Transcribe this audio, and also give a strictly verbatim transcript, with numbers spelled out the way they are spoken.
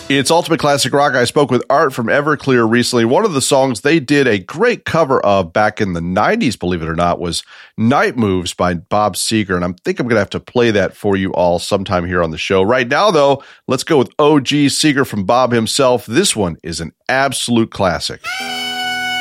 It's Ultimate Classic Rock. I spoke with Art from Everclear recently. One of the songs they did a great cover of back in the nineties, believe it or not, was Night Moves by Bob Seger. And I think I'm going to have to play that for you all sometime here on the show. Right now, though, let's go with O G Seger from Bob himself. This one is an absolute classic.